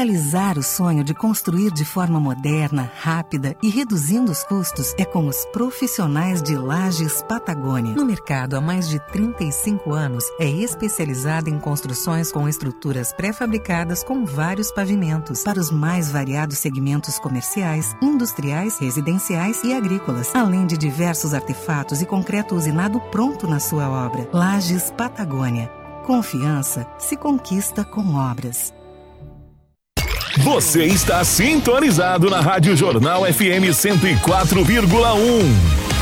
Realizar o sonho de construir de forma moderna, rápida e reduzindo os custos é com os profissionais de Lajes Patagônia. No mercado há mais de 35 anos, é especializada em construções com estruturas pré-fabricadas com vários pavimentos para os mais variados segmentos comerciais, industriais, residenciais e agrícolas, além de diversos artefatos e concreto usinado pronto na sua obra. Lajes Patagônia. Confiança se conquista com obras. Você está sintonizado na Rádio Jornal FM 104,1.